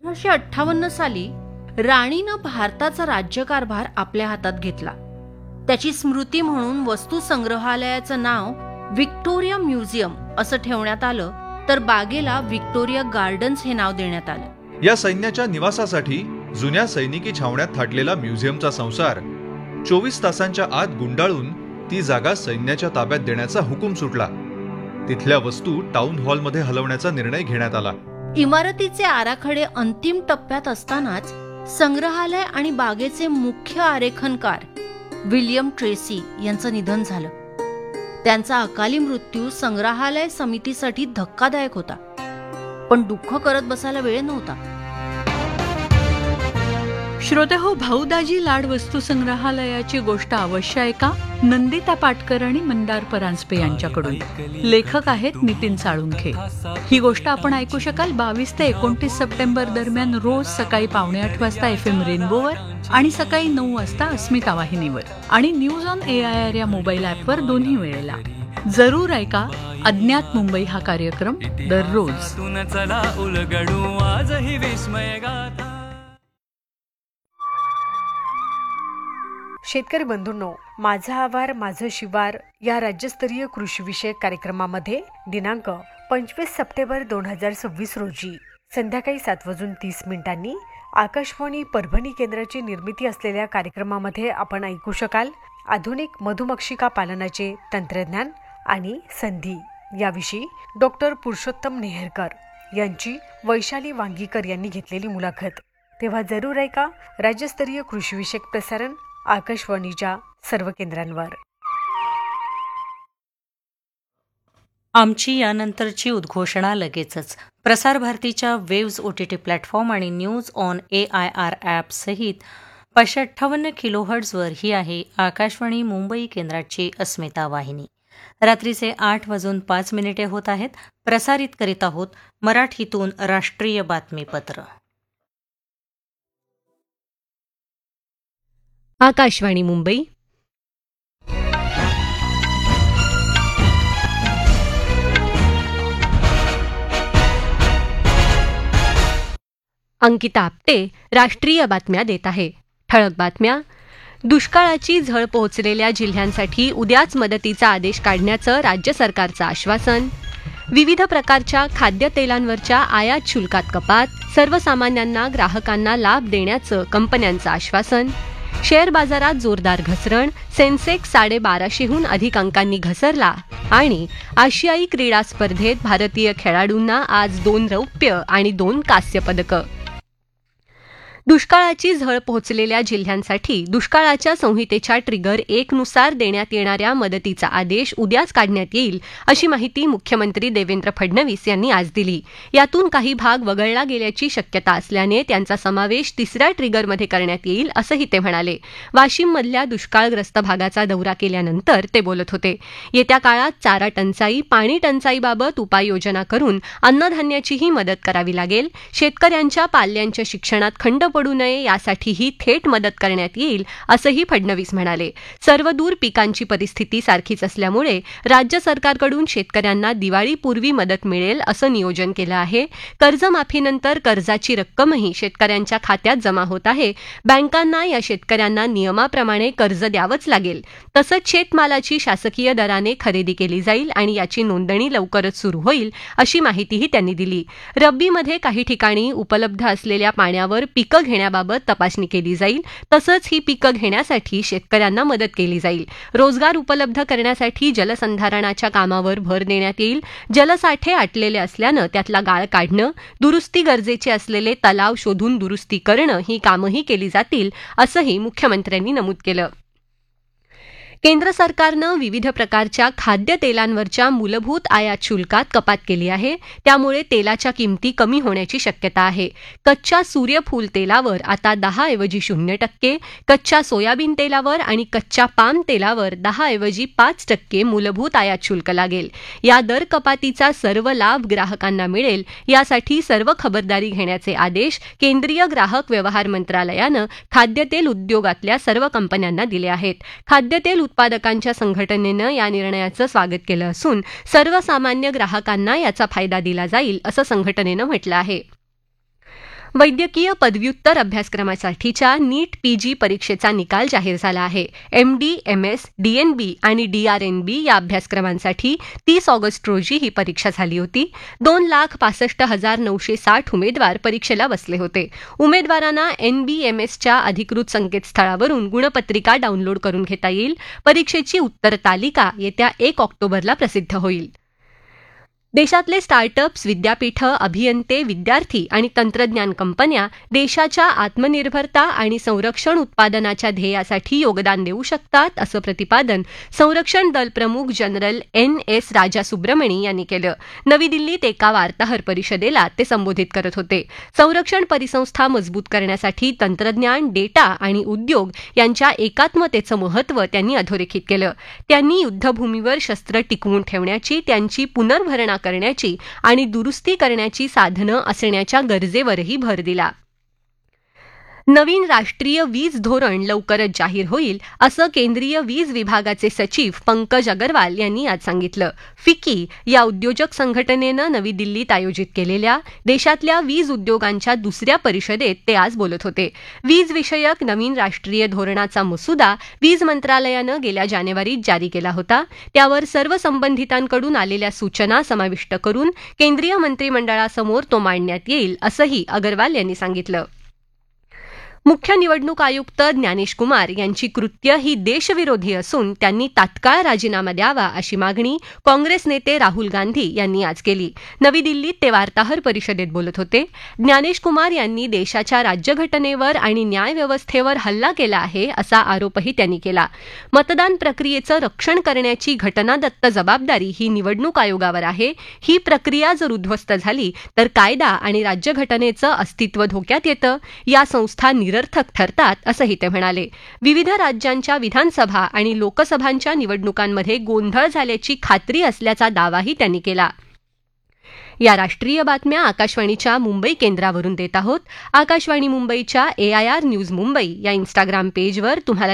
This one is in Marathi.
1858 साली राणीनं भारताचा राज्यकारभार आपल्या हातात घेतला. त्याची स्मृती म्हणून वस्तू संग्रहालयाचं नाव व्हिक्टोरिया म्युझियम असं ठेवण्यात आलं, तर बागेला व्हिक्टोरिया गार्डन्स हे नाव देण्यात आलं. या सैन्याच्या निवासासाठी जुन्या सैनिकी छावण्यात थाटलेला म्युझियमचा संसार 24 तासांच्या आत गुंडाळून ती जागा सैन्याच्या ताब्यात देण्याचा हुकूम सुटला. तिथल्या वस्तू टाउन हॉलमध्ये हलवण्याचा निर्णय घेण्यात आला. इमारतीचे आराखडे अंतिम टप्प्यात असतानाच संग्रहालय आणि बागेचे मुख्य आरेखनकार विल्यम ट्रेसी यांचं निधन झालं. त्यांचा अकाली मृत्यू संग्रहालय समितीसाठी धक्कादायक होता, पण दुःख करत बसायला वेळ नव्हता. श्रोते हो, भाऊदाजी लाड वस्तू संग्रहालयाची गोष्ट अवश्य ऐका. नंदिता पाटकर आणि मंदार परांजपे यांच्याकडून. लेखक आहेत नितीन साळुंखे. ही गोष्ट आपण ऐकू शकाल 22 ते 29 सप्टेंबर दरम्यान रोज सकाळी 7:45 वाजता FM रेनबोवर आणि सकाळी 9 वाजता अस्मिता वाहिनीवर आणि न्यूज ऑन AIR या मोबाईल ॲपवर दोन्ही वेळेला. जरूर ऐका. अज्ञात मुंबई हा कार्यक्रम दररोज. शेतकरी बंधूंनो, माझा आवार माझं शिवार या राज्यस्तरीय कृषीविषयक कार्यक्रमामध्ये दिनांक 25 सप्टेंबर 2026 रोजी संध्याकाळी 7:30 आकाशवाणी परभणी केंद्राची निर्मिती असलेल्या कार्यक्रमामध्ये आपण ऐकू शकाल आधुनिक मधुमक्षिका पालनाचे तंत्रज्ञान आणि संधी याविषयी डॉक्टर पुरुषोत्तम नेहरकर यांची वैशाली वांगीकर यांनी घेतलेली मुलाखत. तेव्हा जरूर ऐका. राज्यस्तरीय कृषीविषयक प्रसारण आकाशवाणीच्या सर्व केंद्रांवर. आमची यानंतरची उद्घोषणा लगेचच. प्रसार भारतीच्या वेव्ज OTT प्लॅटफॉर्म आणि न्यूज ऑन AIR ॲप सहित 558 किलोहर्ट्झवर ही आहे आकाशवाणी मुंबई केंद्राची अस्मिता वाहिनी. रात्रीचे 8:05 होत आहेत. प्रसारित करीत आहोत मराठीतून राष्ट्रीय बातमीपत्र. आकाशवाणी मुंबई. अंकिता आपटे राष्ट्रीय बातम्या देत आहे. ठळक बातम्या. दुष्काळाची झळ पोहोचलेल्या जिल्ह्यांसाठी उद्याच मदतीचा आदेश काढण्याचं राज्य सरकारचं आश्वासन. विविध प्रकारच्या खाद्यतेलांवरच्या आयात शुल्कात कपात. सर्वसामान्यांना ग्राहकांना लाभ देण्याचं कंपन्यांचं आश्वासन. शेअर बाजारात जोरदार घसरण. सेन्सेक्स 1250हून अधिक अंकांनी घसरला. आणि आशियाई क्रीडा स्पर्धेत भारतीय खेळाडूंना आज 2 रौप्य आणि 2 कांस्य पदकं. दुष्काळाची झळ पोहोचलेल्या जिल्ह्यांसाठी दुष्काळाच्या संहितेच्या ट्रिगर 1 नुसार देण्यात येणाऱ्या मदतीचा आदेश उद्याच काढण्यात येईल, अशी माहिती मुख्यमंत्री देवेंद्र फडणवीस यांनी आज दिली. यातून काही भाग वगळला गेल्याची शक्यता असल्याने त्यांचा समावेश 3ऱ्या ट्रिगरमध्ये करण्यात येईल, असंही ते म्हणाले. वाशिममधल्या दुष्काळग्रस्त भागाचा दौरा केल्यानंतर ते बोलत होते. येत्या काळात चारा टंचाई, पाणी टंचाईबाबत उपाययोजना करून अन्नधान्याचीही मदत करावी लागेल. शेतकऱ्यांच्या पाल्यांच्या शिक्षणात खंड पडू नये यासाठीही थेट मदत करण्यात येईल, असंही फडणवीस म्हणाले. सर्वदूर पिकांची परिस्थिती सारखीच असल्यामुळे राज्य सरकारकडून शेतकऱ्यांना दिवाळीपूर्वी मदत मिळेल असं नियोजन केलं आहे. कर्जमाफीनंतर कर्जाची रक्कमही शेतकऱ्यांच्या खात्यात जमा होत आहे. बँकांना या शेतकऱ्यांना नियमाप्रमाणे कर्ज द्यावंच लागेल. तसंच शेतमालाची शासकीय दराने खरेदी केली जाईल आणि याची नोंदणी लवकरच सुरू होईल, अशी माहितीही त्यांनी दिली. रब्बीमध्ये काही ठिकाणी उपलब्ध असलेल्या पाण्यावर पिकं घेण्याबाबत तपासणी केली जाईल. तसंच ही पिकं घेण्यासाठी शेतकऱ्यांना मदत केली जाईल. रोजगार उपलब्ध करण्यासाठी जलसंधारणाच्या कामावर भर देण्यात येईल. जलसाठे आटलेले असल्यानं त्यातला गाळ काढणं, दुरुस्ती गरजेचे असलेले तलाव शोधून दुरुस्ती करणं ही कामंही केली जातील, असंही मुख्यमंत्र्यांनी नमूद केलं. केंद्र सरकारनं विविध प्रकारच्या खाद्यतेलांवरच्या मूलभूत आयात शुल्कात कपात केली आहे. त्यामुळे तेलाच्या किमती कमी होण्याची शक्यता आहे. कच्च्या सूर्यफूल तेलावर आता 10 ऐवजी 0%, कच्च्या सोयाबीन तेलावर आणि कच्च्या पाम तेलावर 10 ऐवजी 5% मूलभूत आयात शुल्क लागेल. या दर कपातीचा सर्व लाभ ग्राहकांना मिळेल, यासाठी सर्व खबरदारी घेण्याचे आदेश केंद्रीय ग्राहक व्यवहार मंत्रालयानं खाद्यतेल उद्योगातल्या सर्व कंपन्यांना दिले आहेत. खाद्यतेल उत्पादकांच्या संघटनेनं या निर्णयाचं स्वागत केलं असून सर्वसामान्य ग्राहकांना याचा फायदा दिला जाईल, असं संघटनेनं म्हटलं आहे. वैद्यकीय पदव्युत्तर अभ्यासक्रमासाठीच्या नीट पीजी परीक्षेचा निकाल जाहीर झाला आहे. MD, MS, DNB आणि DRNB या अभ्यासक्रमांसाठी 30 ऑगस्ट रोजी ही परीक्षा झाली होती. 2,65,960 उमेदवार परीक्षेला बसले होते. उमेदवारांना NBMSच्या अधिकृत संकेतस्थळावरून गुणपत्रिका डाउनलोड करून घेता येईल. परीक्षेची उत्तर तालिका येत्या 1 ऑक्टोबरला प्रसिद्ध होईल. देशातले स्टार्टअप्स, विद्यापीठं, अभियंते, विद्यार्थी आणि तंत्रज्ञान कंपन्या देशाच्या आत्मनिर्भरता आणि संरक्षण उत्पादनाच्या ध्येयासाठी योगदान देऊ शकतात, असं प्रतिपादन संरक्षण दल प्रमुख जनरल NS राजा सुब्रमणी यांनी केलं. नवी दिल्लीत एका वार्ताहर परिषदेला ते संबोधित करत होते. संरक्षण परिसंस्था मजबूत करण्यासाठी तंत्रज्ञान, डेटा आणि उद्योग यांच्या एकात्मतेचं महत्त्व त्यांनी अधोरेखित केलं. त्यांनी युद्धभूमीवर शस्त्र टिकवून ठेवण्याची, त्यांची पुनर्भरणा करण्याची आणि दुरुस्ती करण्याची साधनं असण्याच्या गरजेवरही भर दिला. नवीन राष्ट्रीय वीज धोरण लवकरच जाहीर होईल, असं केंद्रीय वीज विभागाचे सचिव पंकज अग्रवाल यांनी आज सांगितलं. फिकी या उद्योजक संघटनेनं नवी दिल्लीत आयोजित केलेल्या देशातल्या वीज उद्योगांच्या दुसऱ्या परिषदेत ते आज बोलत होते. वीज विषयक नवीन राष्ट्रीय धोरणाचा मसुदा वीज मंत्रालयानं गेल्या जानेवारीत जारी केला होता. त्यावर सर्व संबंधितांकडून आलेल्या सूचना समाविष्ट करून केंद्रीय मंत्रिमंडळासमोर तो मांडण्यात येईल, असंही अग्रवाल यांनी सांगितलं. मुख्य निवडणूक आयुक्त ज्ञानेश कुमार यांची कृत्य ही देशविरोधी असून त्यांनी तात्काळ राजीनामा द्यावा, अशी मागणी काँग्रेस नेते राहुल गांधी यांनी आज केली. नवी दिल्लीत ते वार्ताहर परिषदेत बोलत होते. ज्ञानेश कुमार यांनी देशाच्या राज्यघटनेवर आणि न्यायव्यवस्थेवर हल्ला केला आहे, असा आरोपही त्यांनी केला. मतदान प्रक्रियेचं रक्षण करण्याची घटनादत्त जबाबदारी ही निवडणूक आयोगावर आहे. ही प्रक्रिया जर उद्ध्वस्त झाली तर कायदा आणि राज्यघटनेचं अस्तित्व धोक्यात येतं. या संस्था निरर्थक ठरतात, असंही ते म्हणाले. विविध राज्यांच्या विधानसभा आणि लोकसभांच्या निवडणुकांमध्ये गोंधळ झाल्याची खात्री असल्याचा दावाही त्यांनी केला. या राष्ट्रीय बातम्या आकाशवाणीच्या मुंबई केंद्रावरून देत आहोत. आकाशवाणी मुंबईच्या AIR न्यूज मुंबई या इन्स्टाग्राम पेजवर तुम्हाला